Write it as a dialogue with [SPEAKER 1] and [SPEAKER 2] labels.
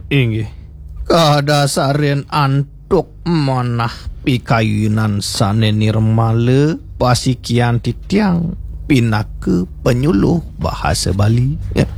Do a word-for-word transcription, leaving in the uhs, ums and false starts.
[SPEAKER 1] Inggih. Kadasaren antuk manah pikayunan sane nirmala pasikian titiang pinake penyuluh bahasa Bali.